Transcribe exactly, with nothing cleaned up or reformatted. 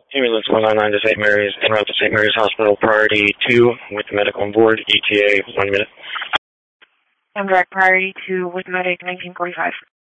Ambulance one nine nine to Saint Mary's, en route to Saint Mary's Hospital, priority two with medical on board, E T A one minute. I'm direct priority two with medic nineteen forty-five.